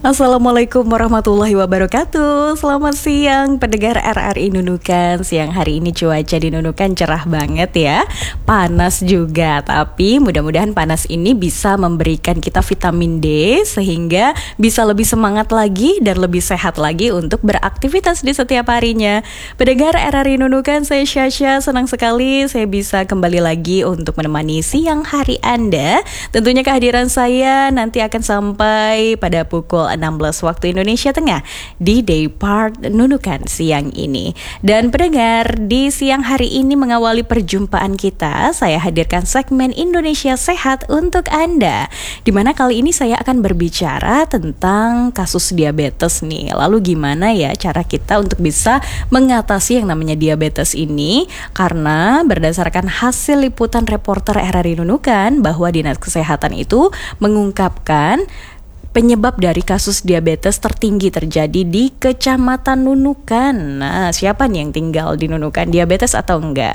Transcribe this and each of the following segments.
Assalamualaikum warahmatullahi wabarakatuh. Selamat siang pendengar RRI Nunukan. Siang hari ini cuaca di Nunukan cerah banget ya. Panas juga, tapi mudah-mudahan panas ini bisa memberikan kita vitamin D sehingga bisa lebih semangat lagi dan lebih sehat lagi untuk beraktivitas di setiap harinya. Pendengar RRI Nunukan, saya Syasha, senang sekali saya bisa kembali lagi untuk menemani siang hari Anda. Tentunya kehadiran saya nanti akan sampai pada pukul 16 waktu Indonesia Tengah di Day Part Nunukan siang ini. Dan pendengar, di siang hari ini mengawali perjumpaan kita, saya hadirkan segmen Indonesia Sehat untuk Anda, di mana kali ini saya akan berbicara tentang kasus diabetes nih. Lalu gimana ya cara kita untuk bisa mengatasi yang namanya diabetes ini? Karena berdasarkan hasil liputan reporter RRI Nunukan bahwa Dinas Kesehatan itu mengungkapkan penyebab dari kasus diabetes tertinggi terjadi di Kecamatan Nunukan. Nah, siapa nih yang tinggal di Nunukan? Diabetes atau enggak?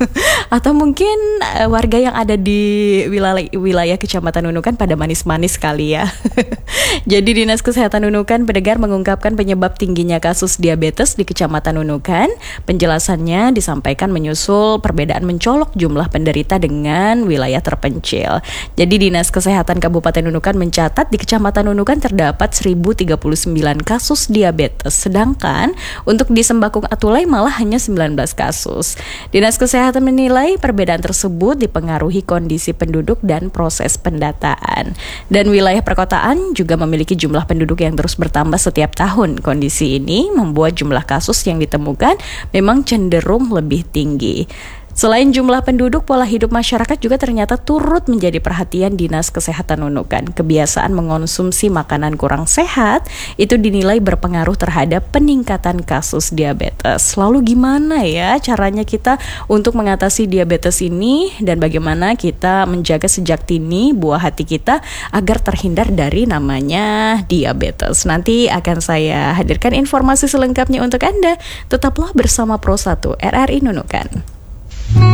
Atau mungkin warga yang ada di wilayah Kecamatan Nunukan pada manis-manis kali ya. Jadi Dinas Kesehatan Nunukan pendengar mengungkapkan penyebab tingginya kasus diabetes di Kecamatan Nunukan. Penjelasannya disampaikan menyusul perbedaan mencolok jumlah penderita dengan wilayah terpencil. Jadi Dinas Kesehatan Kabupaten Nunukan mencatat di Kecamatan Nunukan terdapat 1039 kasus diabetes, sedangkan untuk di Sembakung Atulai malah hanya 19 kasus. Dinas Kesehatan menilai perbedaan tersebut dipengaruhi kondisi penduduk dan proses pendataan. Dan wilayah perkotaan juga memiliki jumlah penduduk yang terus bertambah setiap tahun. Kondisi ini membuat jumlah kasus yang ditemukan memang cenderung lebih tinggi. Selain jumlah penduduk, pola hidup masyarakat juga ternyata turut menjadi perhatian Dinas Kesehatan Nunukan. Kebiasaan mengonsumsi makanan kurang sehat itu dinilai berpengaruh terhadap peningkatan kasus diabetes. Lalu gimana ya caranya kita untuk mengatasi diabetes ini dan bagaimana kita menjaga sejak dini buah hati kita agar terhindar dari namanya diabetes. Nanti akan saya hadirkan informasi selengkapnya untuk Anda. Tetaplah bersama Pro 1 RRI Nunukan.